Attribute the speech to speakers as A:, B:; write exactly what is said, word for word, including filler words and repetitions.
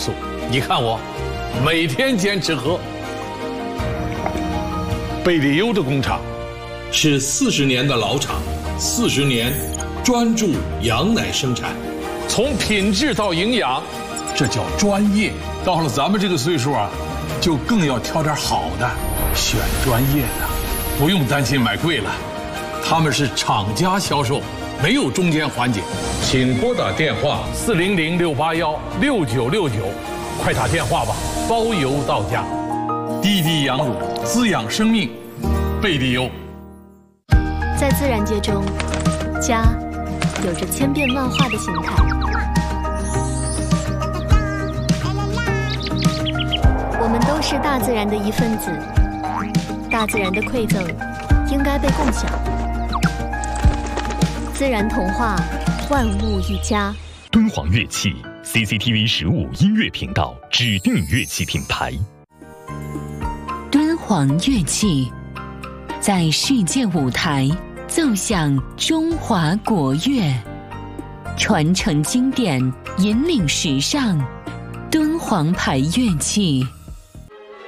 A: 素。你看我，每天坚持喝。贝利优的工厂
B: 是四十年的老厂，四十年专注羊奶生产，
A: 从品质到营养，这叫专业。到了咱们这个岁数啊，就更要挑点好的，选专业的，不用担心买贵了。他们是厂家销售，没有中间环节。请拨打电话四零零六八幺六九六九，快打电话吧，包邮到家。滴滴羊乳滋养生命，贝利优。
C: 在自然界中，家有着千变万化的形态。我们都是大自然的一份子，大自然的馈赠应该被共享。自然童话，万物一家。
D: 敦煌乐器 C C T V 十五音乐频道指定乐器品牌。
E: 敦煌乐器在世界舞台奏响中华国乐，传承经典，引领时尚。敦煌牌乐器。